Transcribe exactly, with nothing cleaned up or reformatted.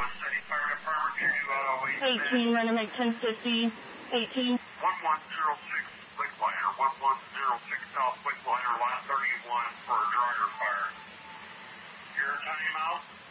City Fire Department, two oh eight. eighteen, run to make ten fifty, eighteen. one one zero six, Lakeliner, one one zero six South Lakeliner, line thirty-one for a dryer fire. Your time out.